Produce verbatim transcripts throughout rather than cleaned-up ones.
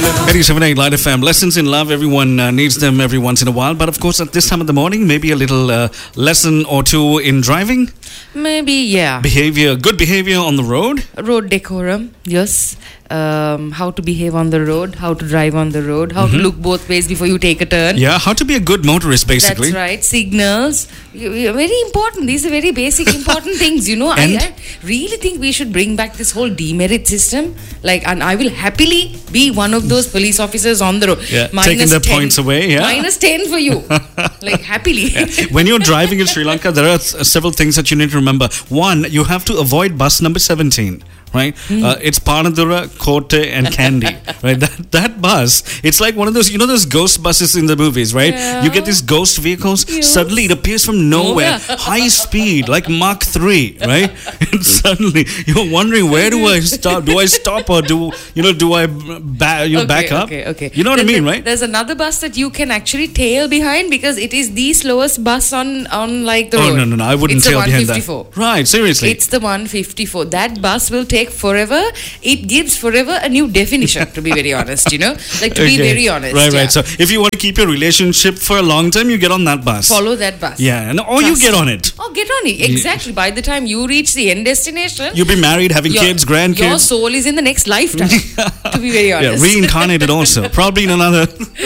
eighty-seven point eight Light F M. Lessons in love, everyone uh, needs them every once in a while. But of course, at this time of the morning, maybe a little uh, lesson or two in driving. Maybe, yeah. Behavior, good behavior on the road. Road decorum, yes. Um, how to behave on the road, how to drive on the road, how Mm-hmm. to look both ways before you take a turn. Yeah, how to be a good motorist, basically. That's right. Signals. Very important. These are very basic, important things, you know. I, And- I really think we should bring back this whole demerit system. Like, and I will happily be one of those police officers on the road. Yeah, Minus taking their ten. points away, yeah. Minus ten for you. Like, happily. When you're driving in Sri Lanka, there are s- several things that you need to remember. One, you have to avoid bus number seventeen. Right, Hmm. uh, it's Panadura, Kote, and Candy. Right, that that bus, it's like one of those, you know, those ghost buses in the movies, right? Yeah. You get these ghost vehicles. Yes. Suddenly, it appears from nowhere, yeah. high speed, like Mach three, right? And suddenly, you're wondering, where do I stop? Do I stop or do you know? Do I back? You know, Okay, back up? Okay, okay. You know what There's I mean, a- right? There's another bus that you can actually tail behind because it is the slowest bus on, on like the Oh road. no, no, no! I wouldn't it's tail the behind that. one fifty-four. Right, seriously. It's the one fifty-four. That bus will take forever. It gives forever a new definition, to be very honest, you know? Like, to be Okay. very honest. Right, yeah. right. So if you want to keep your relationship for a long time, you get on that bus. Follow that bus. Yeah, and or you Trust. get on it. Oh, get on it. Exactly. By the time you reach the end destination, You'll be married, having your, kids, grandkids. your soul is in the next lifetime, to be very Yeah, honest. reincarnated also. Probably in another.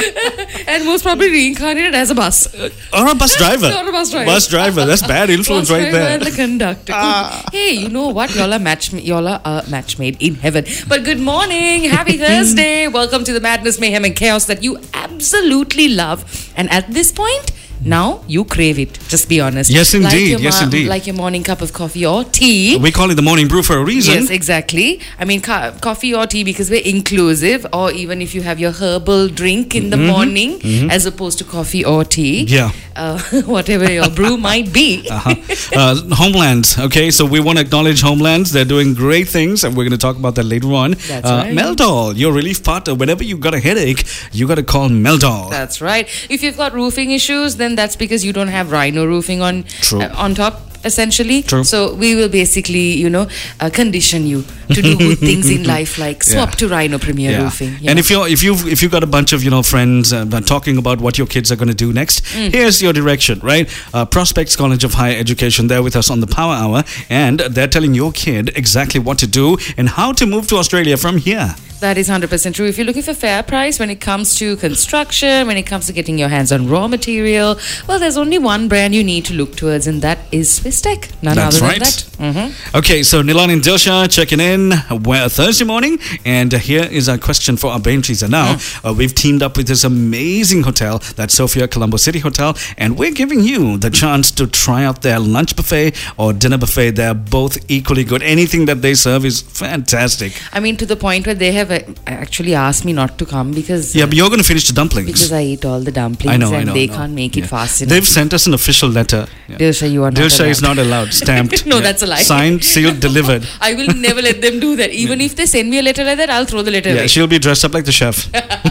And most probably reincarnated as a bus. Or a bus driver. Or a bus driver. Bus driver. That's bad influence Bus right driver there. and the conductor. Hey, you know what? Y'all are match, y'all are uh, match made in heaven. But good morning, happy Thursday. Welcome to the madness, mayhem, and chaos that you absolutely love. And at this point, now you crave it. Just be honest. Yes, Like indeed. your Yes, mo- indeed. Like your morning cup of coffee or tea. We call it the morning brew for a reason. Yes, exactly. I mean, ca- coffee or tea because we're inclusive, or even if you have your herbal drink in the morning as opposed to coffee or tea. Mm-hmm. Yeah. Uh, whatever your brew might be. Uh-huh. Uh, Homelands, okay, so we want to acknowledge Homelands. They're doing great things, and we're going to talk about that later on. That's uh, right. Meldol, your relief partner. Whenever you've got a headache, you got to call Meldol. That's right. If you've got roofing issues, then that's because you don't have Rhino roofing on True. uh, on top. Essentially, True. so we will basically, you know, uh, condition you to do good things in life, like swap Yeah. to Rhino Premier Yeah. Roofing. you And know. if you're if you if you've got a bunch of you know friends uh, that are talking about what your kids are going to do next, here's your direction, right? Uh, Prospects College of Higher Education, they're with us on the Power Hour, and they're telling your kid exactly what to do and how to move to Australia from here. That is one hundred percent true. If you're looking for fair price when it comes to construction, when it comes to getting your hands on raw material, well, there's only one brand you need to look towards, and that is Swiss Tech. None That's other right. than that. Mhm. Okay, so Nilan and Dilsha checking in well, Thursday morning, and uh, here is our question for our Braintree. Now, uh, we've teamed up with this amazing hotel, that's Sophia Colombo City Hotel, and we're giving you the chance to try out their lunch buffet or dinner buffet. They're both equally good. Anything that they serve is fantastic. I mean, to the point where they have uh, actually asked me not to come because Yeah, but you're going to finish the dumplings. because I eat all the dumplings I know, and I know. they I know. can't make it Yeah. fast enough. They've sent us an official letter. Yeah. Dilsha, you are not Dilsha allowed. is not allowed. Stamped. No, that's a lie. Signed, sealed, delivered. I will never let them do that. Even if they send me a letter like that, I'll throw the letter Yeah, away. she'll be dressed up like the chef.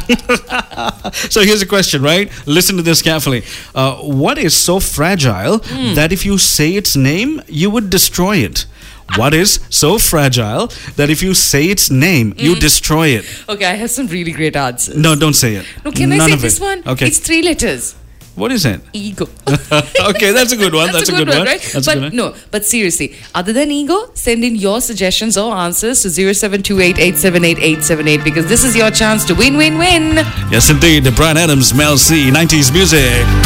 So here's a question, right? Listen to this carefully. Uh, what is so fragile that if you say its name, you would destroy it? What is so fragile that if you say its name, you destroy it? Okay, I have some really great answers. No, don't say it. No, can None I say of this it. one? Okay. It's three letters. What is it? Ego. Okay, that's a good one. That's, a good, one, right? That's a but good one. no, but seriously, other than ego, send in your suggestions or answers to zero seven two eight, eight seven eight, eight seven eight because this is your chance to win, win, win. Yes, indeed. Brian Adams, Mel C, nineties music.